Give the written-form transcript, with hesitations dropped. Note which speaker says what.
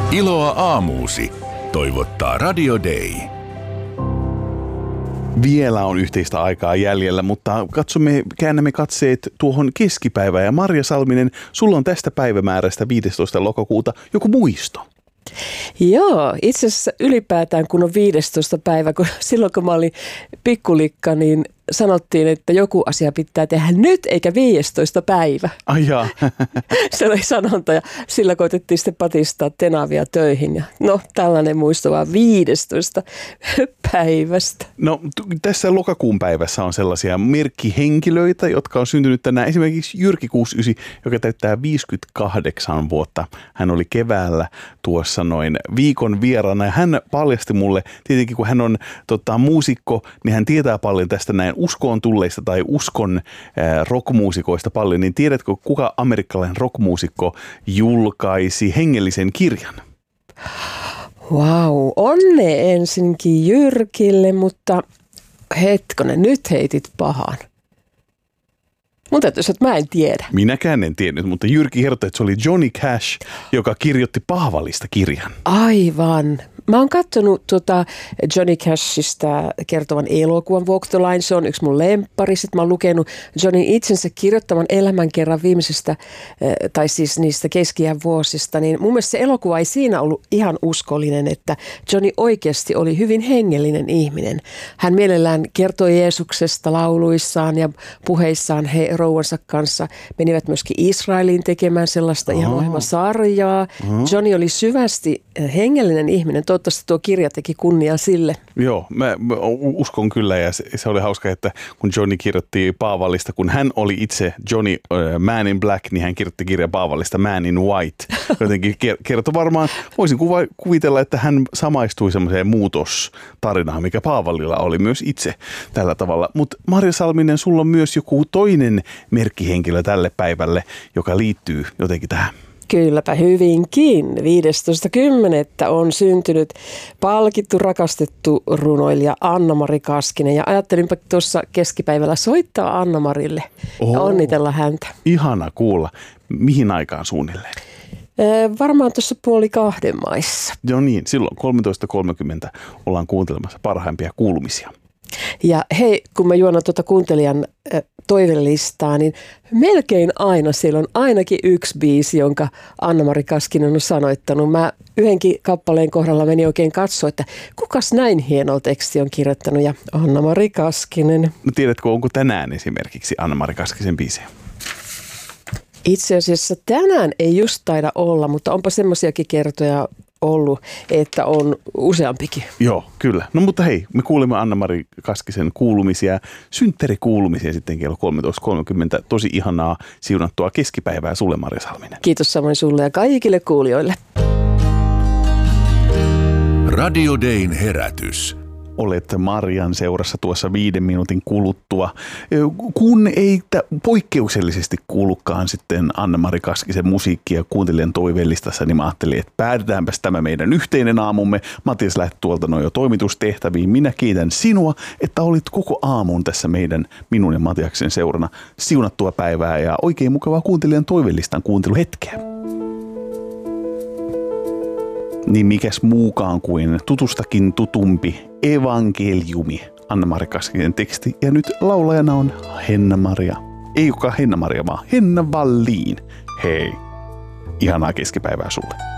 Speaker 1: Iloa aamuusi. Toivottaa Radio Day.
Speaker 2: Vielä on yhteistä aikaa jäljellä, mutta käännämme katseet tuohon keskipäivään. Ja Marja Salminen, sulla on tästä päivämäärästä 15. lokakuuta joku muisto.
Speaker 3: Joo, itse asiassa ylipäätään kun on 15. päivä, kun silloin kun mä olin pikkulikka, niin sanottiin, että joku asia pitää tehdä nyt eikä 15. päivä.
Speaker 2: Ai jaa.
Speaker 3: Se oli sanonta ja sillä koitettiin sitten patistaa tenavia töihin. Ja no tällainen muisto vaan 15. päivästä.
Speaker 2: No tässä lokakuun päivässä on sellaisia merkkihenkilöitä, jotka on syntynyt tänään. Esimerkiksi Jyrki 69, joka täyttää 58 vuotta. Hän oli keväällä tuossa noin viikon vieraana ja hän paljasti mulle, tietenkin kun hän on muusikko, niin hän tietää paljon tästä näin uskoon tulleista tai uskon rockmuusikoista paljon, niin tiedätkö, kuka amerikkalainen rockmuusikko julkaisi hengellisen kirjan?
Speaker 3: Vau, onne ensinkin Jyrkille, mutta hetkonen, nyt heitit pahan. Mun täytyy sanoa, että mä en tiedä.
Speaker 2: Minäkään en tiennyt, mutta Jyrki kertoi, että se oli Johnny Cash, joka kirjoitti Paavalista kirjan.
Speaker 3: Aivan. Mä oon katsonut Johnny Cashista kertovan elokuvan Walk the Line. Se on yksi mun lemppari. Sitten mä oon lukenut Johnny itsensä kirjoittaman elämänkerran viimeisestä, tai siis niistä keskiään vuosista. Niin mun mielestä se elokuva ei siinä ollut ihan uskollinen, että Johnny oikeasti oli hyvin hengellinen ihminen. Hän mielellään kertoi Jeesuksesta lauluissaan ja puheissaan he rouvansa kanssa. Menivät myöskin Israeliin tekemään sellaista ihan ohjelmasarjaa. Johnny oli syvästi hengellinen ihminen. Toivottavasti tuo kirja teki kunniaa sille.
Speaker 2: Joo, mä uskon kyllä ja se oli hauska, että kun Johnny kirjoitti Paavalista, kun hän oli itse Johnny Man in Black, niin hän kirjoitti kirja Paavalista Man in White. Jotenkin kertoi varmaan, voisin kuvitella, että hän samaistui semmoiseen muutostarinaan, mikä Paavalilla oli myös itse tällä tavalla. Mutta Marja Salminen, sulla on myös joku toinen merkkihenkilö tälle päivälle, joka liittyy jotenkin tähän.
Speaker 3: Kylläpä hyvinkin. 15.10. on syntynyt palkittu, rakastettu runoilija Anna-Mari Kaskinen. Ja ajattelinpä tuossa keskipäivällä soittaa Anna-Marille ja onnitella häntä.
Speaker 2: Ihana kuulla. Mihin aikaan suunnilleen?
Speaker 3: Varmaan tuossa 1:30 maissa.
Speaker 2: Joo niin, silloin 13.30 ollaan kuuntelemassa parhaimpia kuulumisia.
Speaker 3: Ja hei, kun mä juonan kuuntelijan toivelistaa, niin melkein aina siellä on ainakin yksi biisi, jonka Anna-Mari Kaskinen on sanoittanut. Mä yhdenkin kappaleen kohdalla menin oikein katsoa, että kukas näin hieno teksti on kirjoittanut, ja Anna-Mari Kaskinen.
Speaker 2: No tiedätkö, onko tänään esimerkiksi Anna-Mari Kaskisen biisejä?
Speaker 3: Itse asiassa tänään ei just taida olla, mutta onpa semmoisiakin kertoja ollut, että on useampikin.
Speaker 2: Joo, kyllä. No mutta hei, me kuulemme Anna-Mari Kaskisen kuulumisia, synttärikuulumisia sitten kello 13.30. Tosi ihanaa siunattua keskipäivää sulle, Marja Salminen.
Speaker 3: Kiitos samoin sulle ja kaikille kuulijoille.
Speaker 1: Radio Dayn herätys.
Speaker 2: Olet Marjan seurassa tuossa 5 minuutin kuluttua. Kun ei poikkeuksellisesti kuulukaan sitten Anna-Mari Kaskisen musiikkia kuuntelijan toiveellistassa, niin mä ajattelin, että päätetäänpäs tämä meidän yhteinen aamumme. Matias lähti tuolta jo toimitustehtäviin. Minä kiitän sinua, että olit koko aamun tässä minun ja Matiaksen seurana siunattua päivää ja oikein mukavaa kuuntelijan toiveellistan kuunteluhetkeä. Niin mikäs muukaan kuin tutustakin tutumpi evankeliumi, Anna-Mari Kaskisen teksti. Ja nyt laulajana on Henna-Maria. Ei olekaan Henna-Maria, vaan Henna Wallin. Hei, ihanaa keskipäivää sulle.